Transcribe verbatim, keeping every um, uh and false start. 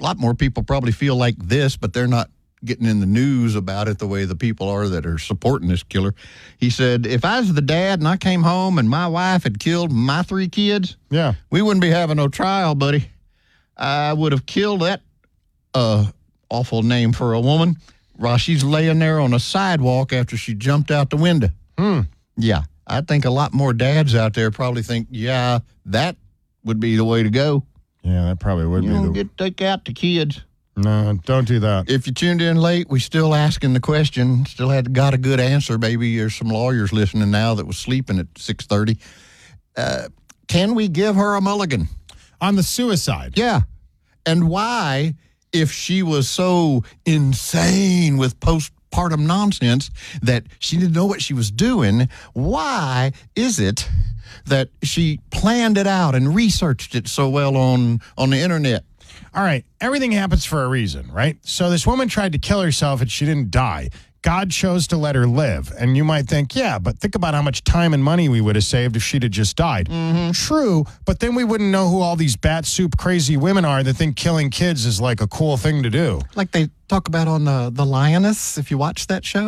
a lot more people probably feel like this, but they're not getting in the news about it the way the people are that are supporting this killer. He said, if I was the dad and I came home and my wife had killed my three kids, yeah, we wouldn't be having no trial, buddy. I would have killed that uh, awful name for a woman while she's laying there on a sidewalk after she jumped out the window. Hmm. Yeah, I think a lot more dads out there probably think, yeah, that would be the way to go. Yeah, that probably would you be don't the... get to take out the kids. No, don't do that. If you tuned in late, we still asking the question. Still had got a good answer. Maybe there's some lawyers listening now that was sleeping at six thirty. Uh, can we give her a mulligan? On the suicide? Yeah. And why, if she was so insane with postpartum nonsense that she didn't know what she was doing, why is it that she planned it out and researched it so well on, on the internet? All right, everything happens for a reason, right? So this woman tried to kill herself and she didn't die. God chose to let her live. And you might think, yeah, but think about how much time and money we would have saved if she'd have just died. Mm-hmm. True, but then we wouldn't know who all these bat soup crazy women are that think killing kids is like a cool thing to do. Like they talk about on the, the Lioness, if you watch that show.